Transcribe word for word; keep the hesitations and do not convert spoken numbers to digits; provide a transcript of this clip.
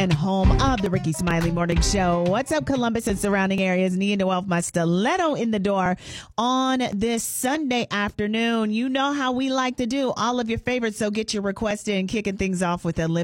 And home of the Ricky Smiley Morning Show. What's up, Columbus and surrounding areas? Nia Noel, my stiletto in the door on this Sunday afternoon. You know how we like to do all of your favorites, so get your request in, kicking things off with a